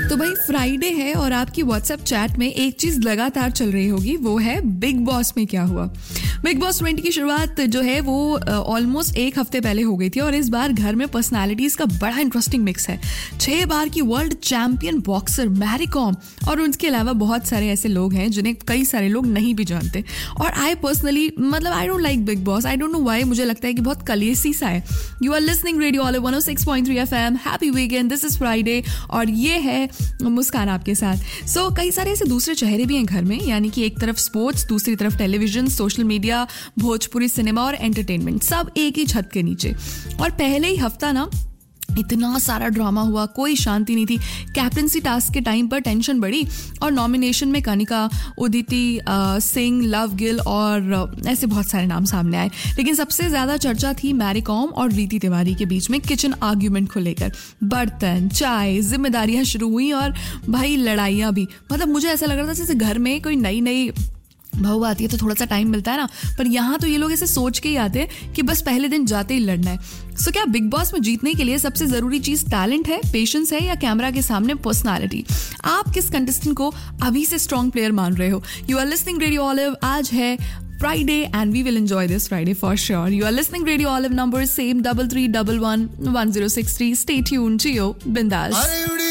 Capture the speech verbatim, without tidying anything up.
तो भाई फ्राइडे है और आपकी व्हाट्सएप चैट में एक चीज लगातार चल रही होगी, वो है बिग बॉस में क्या हुआ। बिग बॉस ट्वेंटी की शुरुआत जो है वो ऑलमोस्ट एक हफ्ते पहले हो गई थी और इस बार घर में पर्सनालिटीज का बड़ा इंटरेस्टिंग मिक्स है। छह बार की world champion boxer Mary com और उनके अलावा बहुत सारे ऐसे लोग हैं जिन्हें कई सारे लोग नहीं भी जानते। और आई पर्सनली मतलब I don't like big boss, I don't know why, मुझे लगता है कि बहुत कलेसी सा है। You are listening radio olive one O six point three FM, happy weekend, this is Friday और ये है मुस्कान आपके साथ। सो so, कई सारे ऐसे दूसरे चेहरे भी हैं घर में, यानी कि एक तरफ स्पोर्ट्स, दूसरी तरफ television, social media, Bhojpuri cinema और एंटरटेनमेंट, सब एक ही छत के नीचे। और पहले ही हफ्ता ना इतना सारा ड्रामा हुआ, कोई शांति नहीं थी। कैप्टनसी टास्क के टाइम पर टेंशन बढ़ी और नॉमिनेशन में कनिका, उदिति सिंह, लव गिल और ऐसे बहुत सारे नाम सामने आए। लेकिन सबसे ज़्यादा चर्चा थी मैरी कॉम और रीति तिवारी के बीच में किचन आर्ग्यूमेंट को लेकर। बर्तन, चाय, जिम्मेदारियां शुरू हुई और भाई लड़ाइयाँ भी। मतलब मुझे ऐसा लग रहा था जैसे घर में कोई नई नई बहू आती है तो थोड़ा सा टाइम मिलता है ना, पर यहाँ तो ये लोग ऐसे सोच के ही आते हैं कि बस पहले दिन जाते ही लड़ना है। सो so, क्या बिग बॉस में जीतने के लिए सबसे जरूरी चीज टैलेंट है, पेशेंस है या कैमरा के सामने पर्सनालिटी? आप किस कंटेस्टेंट को अभी से स्ट्रॉन्ग प्लेयर मान रहे हो? You are listening radio olive, आज है Friday and we will enjoy this Friday for sure. You are listening Radio Olive, number same double three double one one zero six three. Stay tuned, Gio Bindas.